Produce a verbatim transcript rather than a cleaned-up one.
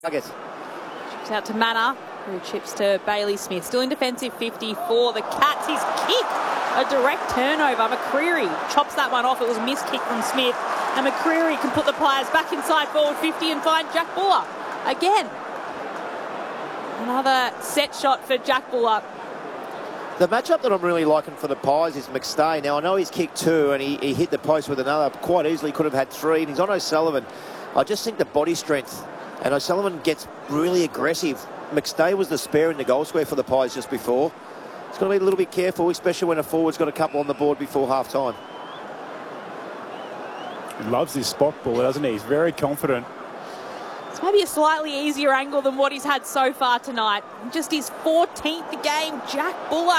I guess. Chips out to Manor, who chips to Bailey Smith. Still in defensive fifty for the Cats. His kick, a direct turnover. McCreery chops that one off. It was a missed kick from Smith. And McCreery can put the players back inside forward fifty and find Jack Buller again. Another set shot for Jack Buller. The matchup that I'm really liking for the Pies is McStay. Now, I know he's kicked two and he, he hit the post with another. Quite easily could have had three. And he's on O'Sullivan. I just think the body strength. And O'Sullivan gets really aggressive. McStay was the spare in the goal square for the Pies just before. He's got to be a little bit careful, especially when a forward's got a couple on the board before half-time. He loves this spot ball, doesn't he? He's very confident. It's maybe a slightly easier angle than what he's had so far tonight. Just his fourteenth game, Jack Buller